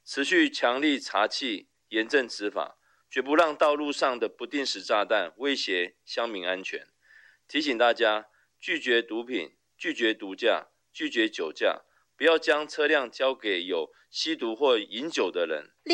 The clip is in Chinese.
持续强力查缉，严正执法，绝不让道路上的不定时炸弹威胁乡民安全。提醒大家，拒绝毒品，拒绝毒驾，拒绝酒驾，不要将车辆交给有吸毒或饮酒的人。